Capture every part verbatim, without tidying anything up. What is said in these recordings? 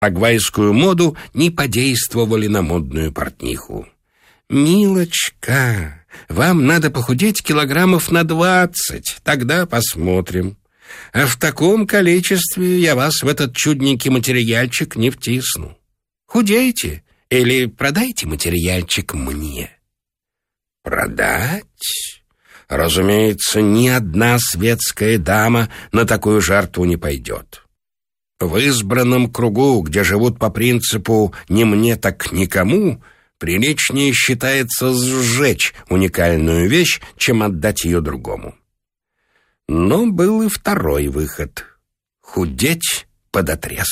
парагвайскую моду не подействовали на модную портниху. «Милочка, вам надо похудеть килограммов на двадцать, тогда посмотрим. А в таком количестве я вас в этот чудненький материальчик не втисну. Худейте или продайте материальчик мне». «Продать? Разумеется, ни одна светская дама на такую жертву не пойдет. В избранном кругу, где живут по принципу «не мне, так никому», приличнее считается сжечь уникальную вещь, чем отдать ее другому. Но был и второй выход — худеть подотрез.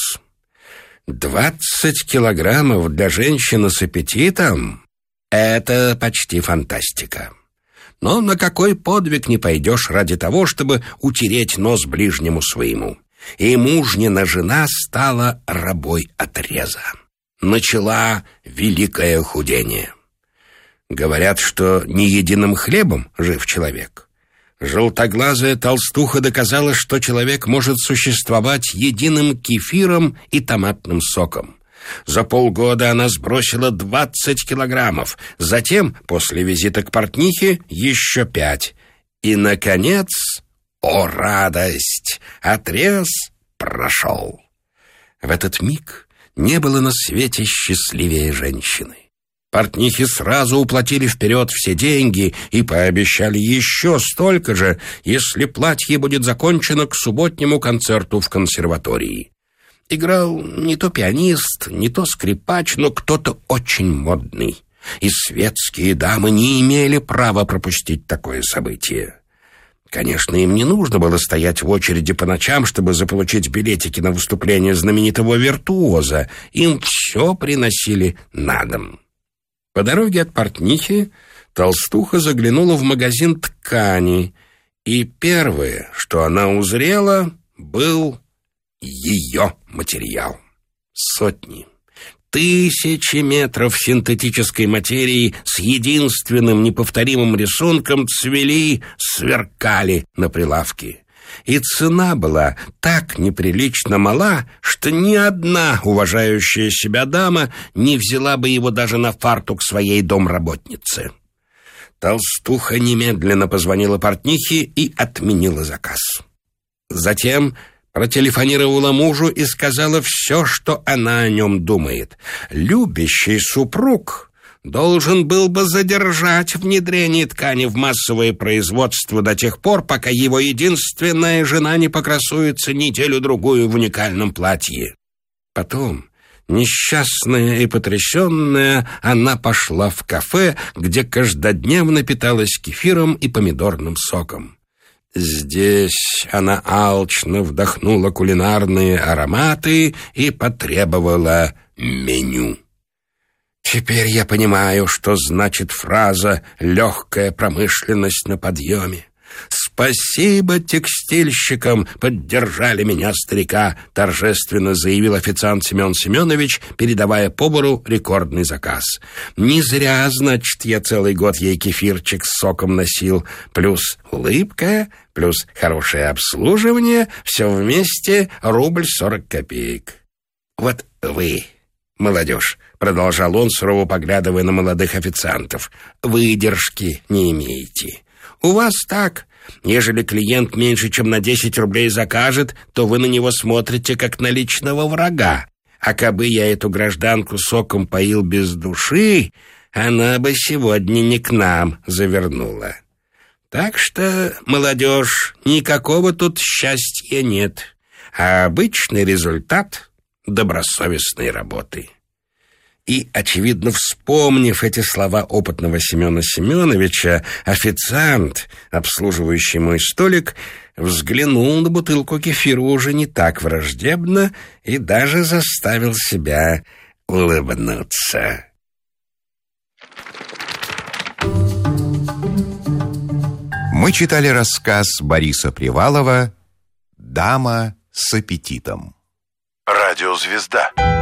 Двадцать килограммов для женщины с аппетитом — это почти фантастика. Но на какой подвиг не пойдешь ради того, чтобы утереть нос ближнему своему? И мужнина жена стала рабой отреза. Начала великое худение. Говорят, что не единым хлебом жив человек. Желтоглазая толстуха доказала, что человек может существовать единым кефиром и томатным соком. За полгода она сбросила двадцать килограммов, затем, после визита к портнихе, еще пять. И, наконец, о радость, отрез прошел. В этот миг не было на свете счастливее женщины. Портнихи сразу уплатили вперед все деньги и пообещали еще столько же, если платье будет закончено к субботнему концерту в консерватории. Играл не то пианист, не то скрипач, но кто-то очень модный. И светские дамы не имели права пропустить такое событие. Конечно, им не нужно было стоять в очереди по ночам, чтобы заполучить билетики на выступление знаменитого виртуоза. Им все приносили на дом. По дороге от портнихи толстуха заглянула в магазин ткани, и первое, что она узрела, был ее материал. Сотни, тысячи метров синтетической материи с единственным неповторимым рисунком цвели, сверкали на прилавке. И цена была так неприлично мала, что ни одна уважающая себя дама не взяла бы его даже на фартук своей домработницы. Толстуха немедленно позвонила портнихе и отменила заказ. Затем протелефонировала мужу и сказала все, что она о нем думает. Любящий супруг должен был бы задержать внедрение ткани в массовое производство до тех пор, пока его единственная жена не покрасуется неделю-другую в уникальном платье. Потом, несчастная и потрясенная, она пошла в кафе, где каждодневно питалась кефиром и помидорным соком. Здесь она алчно вдохнула кулинарные ароматы и потребовала меню. Теперь я понимаю, что значит фраза «легкая промышленность на подъеме». «Спасибо текстильщикам, поддержали меня, старика», торжественно заявил официант Семен Семенович, передавая повару рекордный заказ. «Не зря, значит, я целый год ей кефирчик с соком носил. Плюс улыбка, плюс хорошее обслуживание, все вместе рубль сорок копеек. Вот вы, молодежь», — продолжал он, сурово поглядывая на молодых официантов, — «выдержки не имеете. У вас так, ежели клиент меньше, чем на десять рублей закажет, то вы на него смотрите, как на личного врага. А кабы я эту гражданку соком поил без души, она бы сегодня не к нам завернула. Так что, молодежь, никакого тут счастья нет, а обычный результат добросовестной работы». И, очевидно, вспомнив эти слова опытного Семена Семеновича, официант, обслуживающий мой столик, взглянул на бутылку кефира уже не так враждебно и даже заставил себя улыбнуться. Мы читали рассказ Бориса Привалова «Дама с аппетитом». Радиозвезда.